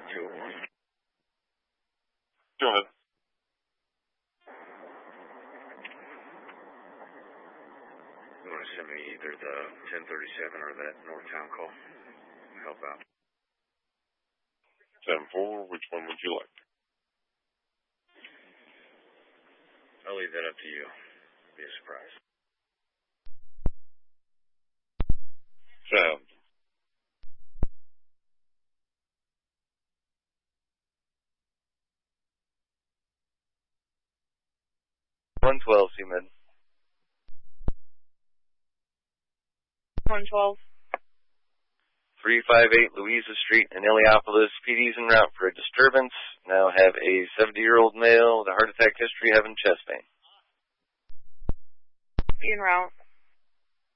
201. Go ahead. You want to send me either the 1037 or that Northtown call? Help out. 10-4, which one would you like? I'll leave that up to you. It'll be a surprise. Sound. Seaman. 112. 358 Louisa Street in Illiopolis. PD's en route for a disturbance. Now have a 70-year-old male with a heart attack history having chest pain. Be en route.